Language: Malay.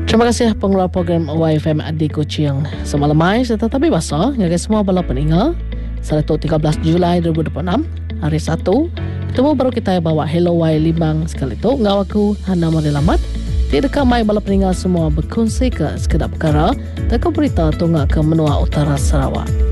Terima kasih pengeluar program YFM Adi Kuching. Semalamai serta tabi basah ngagai semua bala peningal. Sabtu 13 Julai 2026 hari Sabtu. Bertemu baru kita bawa Hello Y Limbang sekali tu ngau aku Hana Marilamat. Tidak kamai bala peningal semua berkongsi ke sekedar perkara dan ke berita tunggak ke menua utara Sarawak.